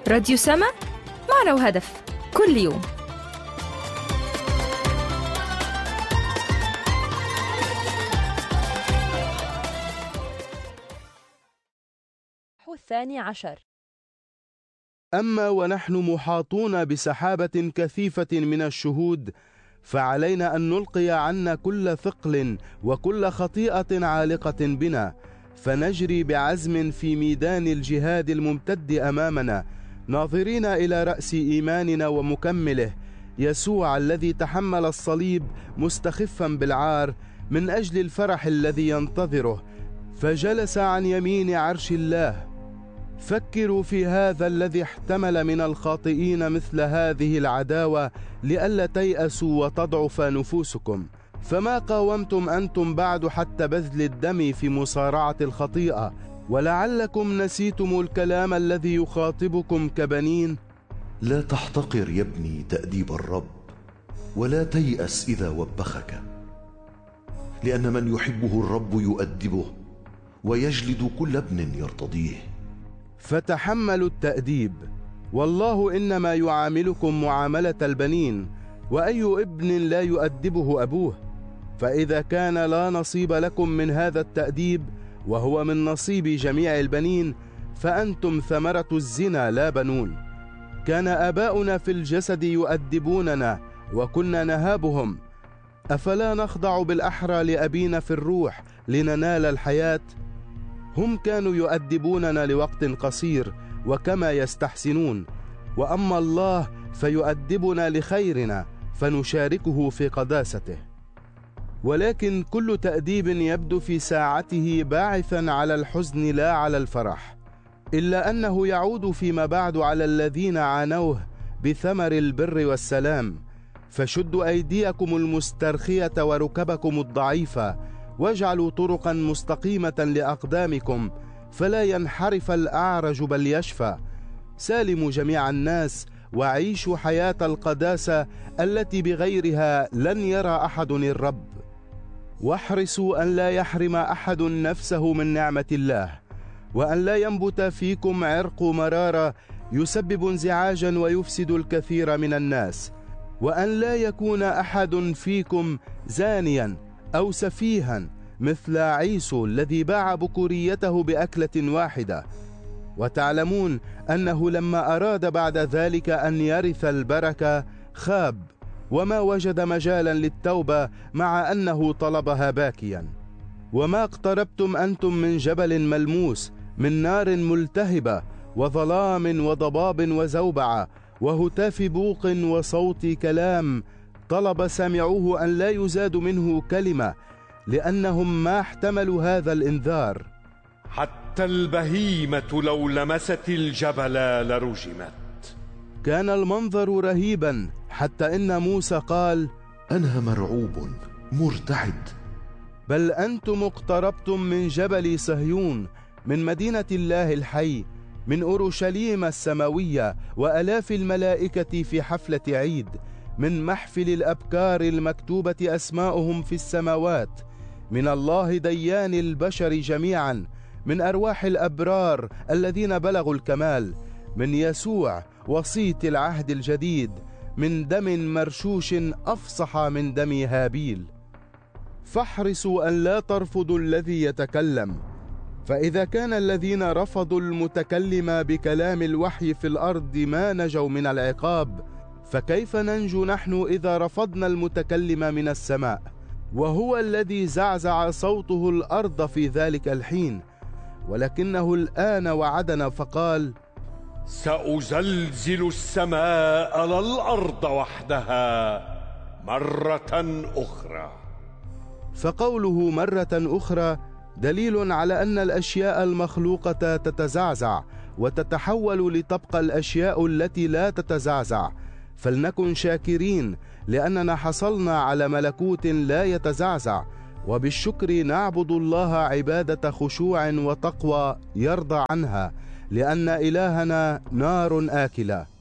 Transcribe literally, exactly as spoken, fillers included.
راديو سما، معنى وهدف كل يوم. الثاني عشر. أما ونحن محاطون بسحابة كثيفة من الشهود، فعلينا أن نلقي عنا كل ثقل وكل خطيئة عالقة بنا، فنجري بعزم في ميدان الجهاد الممتد أمامنا، ناظرين إلى رأس إيماننا ومكمله، يسوع الذي تحمل الصليب مستخفا بالعار من أجل الفرح الذي ينتظره، فجلس عن يمين عرش الله. فكروا في هذا الذي احتمل من الخاطئين مثل هذه العداوة لئلا تيأسوا وتضعف نفوسكم. فما قاومتم أنتم بعد حتى بذل الدم في مصارعة الخطيئة، ولعلكم نسيتم الكلام الذي يخاطبكم كبنين. لا تحتقر يا ابني تأديب الرب، ولا تيأس إذا وبخك، لأن من يحبه الرب يؤدبه، ويجلد كل ابن يرتضيه. فتحملوا التأديب، والله إنما يعاملكم معاملة البنين، وأي ابن لا يؤدبه أبوه. فإذا كان لا نصيب لكم من هذا التأديب، وهو من نصيب جميع البنين، فأنتم ثمرة الزنا لا بنون. كان آباؤنا في الجسد يؤدبوننا وكنا نهابهم، أفلا نخضع بالأحرى لأبينا في الروح لننال الحياة؟ هم كانوا يؤدبوننا لوقت قصير وكما يستحسنون، وأما الله فيؤدبنا لخيرنا فنشاركه في قداسته. ولكن كل تأديب يبدو في ساعته باعثا على الحزن لا على الفرح، إلا أنه يعود فيما بعد على الذين عانوه بثمر البر والسلام. فشدوا أيديكم المسترخية وركبكم الضعيفة، واجعلوا طرقا مستقيمة لأقدامكم، فلا ينحرف الأعرج بل يشفى. سالموا جميع الناس، وعيشوا حياة القداسة التي بغيرها لن يرى أحد الرب. واحرصوا أن لا يحرم أحد نفسه من نعمة الله، وأن لا ينبت فيكم عرق مرارة يسبب انزعاجا ويفسد الكثير من الناس، وأن لا يكون أحد فيكم زانيا أو سفيها مثل عيسو الذي باع بكوريته بأكلة واحدة. وتعلمون أنه لما أراد بعد ذلك أن يرث البركة خاب، وما وجد مجالا للتوبة مع أنه طلبها باكيا. وما اقتربتم أنتم من جبل ملموس، من نار ملتهبة وظلام وضباب وزوبعة وهتاف بوق وصوت كلام، طلب سامعوه أن لا يزاد منه كلمة، لأنهم ما احتملوا هذا الإنذار. حتى البهيمة لو لمست الجبل لرجمت. كان المنظر رهيبا، حتى إن موسى قال: أنا مرعوب مرتعد. بل أنتم اقتربتم من جبل صهيون، من مدينة الله الحي، من أورشليم السماوية، وألاف الملائكة في حفلة عيد، من محفل الأبكار المكتوبة أسماؤهم في السماوات، من الله ديان البشر جميعا، من أرواح الأبرار الذين بلغوا الكمال، من يسوع وسيط العهد الجديد، من دم مرشوش أفصح من دم هابيل. فاحرصوا أن لا ترفضوا الذي يتكلم، فإذا كان الذين رفضوا المتكلم بكلام الوحي في الأرض ما نجوا من العقاب، فكيف ننجو نحن إذا رفضنا المتكلم من السماء؟ وهو الذي زعزع صوته الأرض في ذلك الحين، ولكنه الآن وعدنا فقال: سأزلزل السماء على الأرض وحدها مرة أخرى. فقوله مرة أخرى دليل على أن الأشياء المخلوقة تتزعزع وتتحول لتبقى الأشياء التي لا تتزعزع. فلنكن شاكرين لأننا حصلنا على ملكوت لا يتزعزع، وبالشكر نعبد الله عبادة خشوع وتقوى يرضى عنها، لأن إلهنا نار آكلة.